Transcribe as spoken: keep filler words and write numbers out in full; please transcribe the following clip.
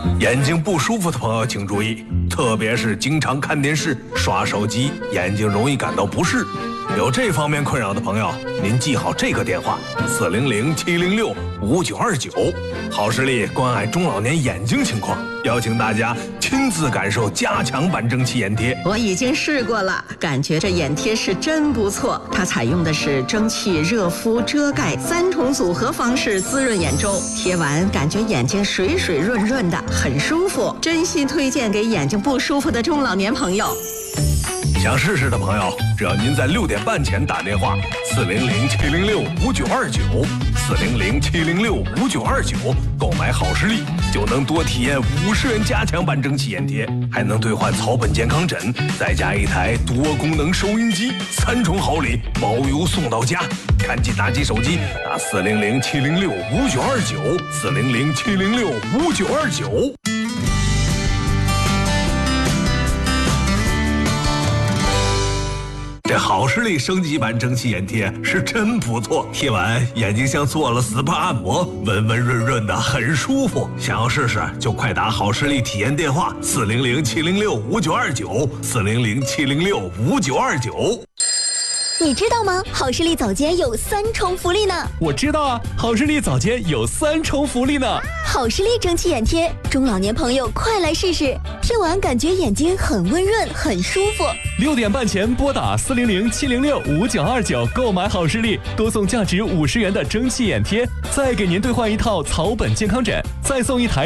眼睛不舒服的朋友请注意，特别是经常看电视、刷手机，眼睛容易感到不适。有这方面困扰的朋友，您记好这个电话：四零零七零六五九二九。好视力关爱中老年眼睛情况，邀请大家亲自感受加强版蒸汽眼贴。 我已经试过了，感觉这眼贴是真不错。它采用的是蒸汽、热敷、遮盖三重组合方式滋润眼周，贴完感觉眼睛水水润润的，很舒服。真心推荐给眼睛不舒服的中老年朋友。 想试试的朋友，只要您在六点半前打电话四零零七零六五九二九四零零七零六五九二九购买好视力，就能多体验五十元加强版蒸汽眼贴，还能兑换草本健康枕，再加一台多功能收音机，三重好礼，包邮送到家。赶紧拿起手机打四零零七零六五九二九四零零七零六五九二九。这好视力升级版蒸汽眼贴是真不错，贴完眼睛像做了 S P A 按摩，温温润润的，很舒服。想要试试就快打好视力体验电话四零零七零六五九二九四零零七零六五九二九。 你知道吗？好视力早间有三重福利呢。 我知道啊，好视力早间有三重福利呢。 好视力蒸汽眼贴，中老年朋友快来试试，贴完感觉眼睛很温润，很舒服。 六点半前拨打四零零七零六五九二九购买好视力，多送价值五十元的蒸汽眼贴，再给您兑换一套草本健康枕，再送一台